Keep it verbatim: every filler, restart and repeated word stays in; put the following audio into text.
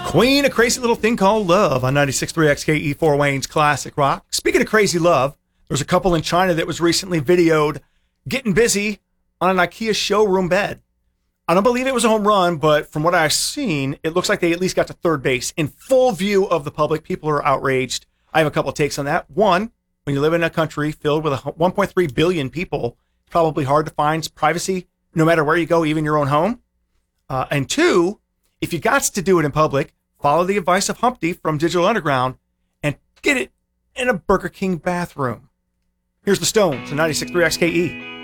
Queen, A Crazy Little Thing Called Love on ninety-six point three X K E Fort Wayne's Classic Rock. Speaking of crazy love, there's a couple in China that was recently videoed getting busy on an IKEA showroom bed. I don't believe it was a home run, but from what I've seen, it looks like they at least got to third base in full view of the public. People are outraged. I have a couple of takes on that. One, when you live in a country filled with one point three billion people, it's probably hard to find privacy no matter where you go, even your own home. Uh, and two, if you got to do it in public, follow the advice of Humpty from Digital Underground and get it in a Burger King bathroom. Here's the Stones on ninety-six point three X K E.